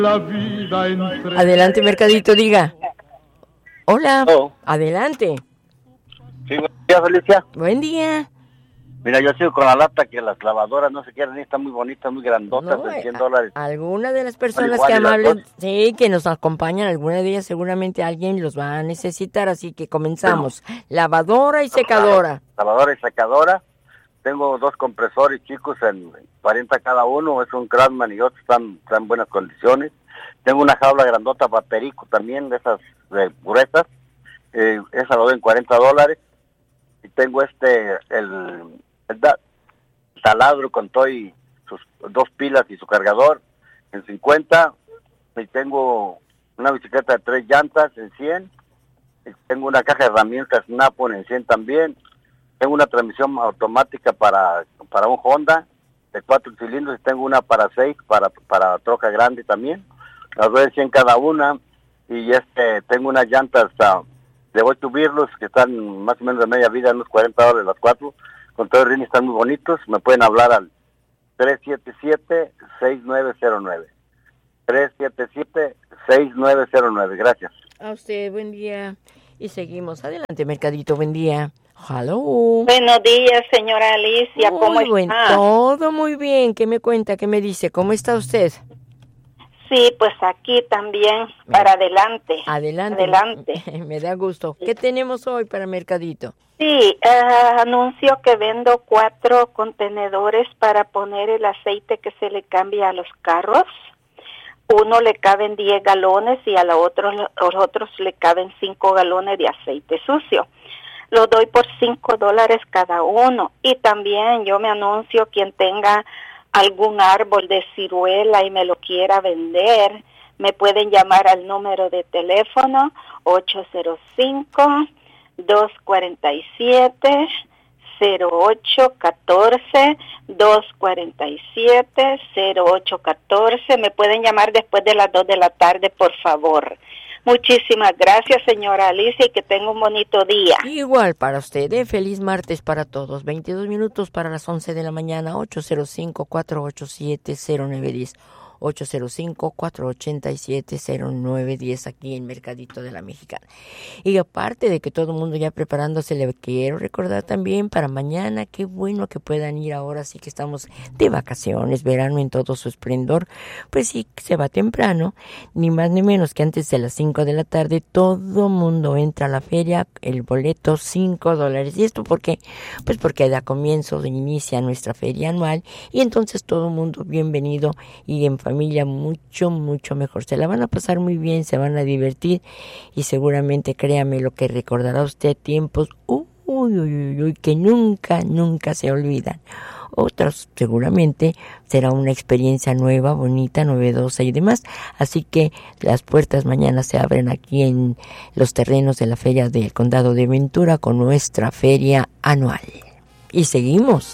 Adelante, Mercadito, diga. Hola. Oh. Adelante. Sí, buen día, Felicia. Buen día. Mira, yo sigo con la lata que las lavadoras no se quieren, están muy bonitas, muy grandotas, No, en $100. Alguna de las personas igual, que ¿y las amables, dos? sí, que nos acompañan, alguna de ellas seguramente alguien los va a necesitar, así que comenzamos. Lavadora y secadora. Lavadora y secadora. Tengo 2 compresores chicos en 40 cada uno, es un Craftsman y otro están en buenas condiciones. Tengo una jaula grandota para perico también, de esas gruesas, esa lo doy en $40. Y tengo el taladro con todo y sus 2 pilas y su cargador en 50. Y tengo una bicicleta de 3 llantas en 100. Y tengo una caja de herramientas Snap-on en 100 también. Tengo una transmisión automática para un Honda de 4 cilindros y tengo una para 6 para troca grande también. Las doy en 100 cada una. Y tengo unas llantas de 8 birlos que están más o menos de media vida, unos $40 las 4. Con todo el rin están muy bonitos. Me pueden hablar al 377-6909. 377-6909. Gracias. A usted, buen día. Y seguimos. Adelante, Mercadito, buen día. Hello. Buenos días, señora Alicia. ¿Cómo está? Todo muy bien. ¿Qué me cuenta? ¿Qué me dice? ¿Cómo está usted? Sí, pues aquí también, para adelante. Adelante. Me da gusto. ¿Qué tenemos hoy para Mercadito? Sí, anuncio que vendo 4 contenedores para poner el aceite que se le cambia a los carros. Uno le caben 10 galones y a los otros le caben 5 galones de aceite sucio. Lo doy por $5 cada uno. Y también yo me anuncio quien tenga algún árbol de ciruela y me lo quiera vender, me pueden llamar al número de teléfono 805-247-0814, 247-0814. Me pueden llamar después de las 2 de la tarde, por favor. Muchísimas gracias, señora Alicia, y que tenga un bonito día. Igual para usted, feliz martes para todos. 22 minutos para las 11 de la mañana, 805-487-0910. 805-487-0910 aquí en Mercadito de la Mexicana. Y aparte de que todo el mundo ya preparándose, le quiero recordar también para mañana, qué bueno que puedan ir ahora, sí que estamos de vacaciones, verano en todo su esplendor, pues sí, se va temprano, ni más ni menos que antes de las 5 de la tarde, todo mundo entra a la feria, el boleto $5. ¿Y esto por qué? Pues porque da comienzo, inicia nuestra feria anual, y entonces todo el mundo bienvenido y en familia mucho mejor. Se la van a pasar muy bien, se van a divertir y seguramente, créame, lo que recordará usted tiempos que nunca se olvidan. Otros seguramente será una experiencia nueva, bonita, novedosa y demás. Así que las puertas mañana se abren aquí en los terrenos de la Feria del Condado de Ventura con nuestra feria anual. Y seguimos.